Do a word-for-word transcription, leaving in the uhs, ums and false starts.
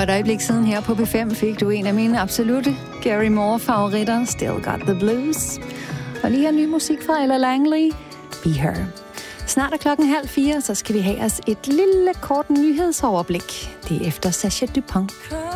et øjeblik siden her på B fem fik du en af mine absolutte Gary Moore-favoritter, Still Got the Blues. Og lige her ny musik fra Ella Langley, Be Her. Snart er klokken halv fire, så skal vi have os et lille kort nyhedsoverblik. Det er efter Sasha Dupont.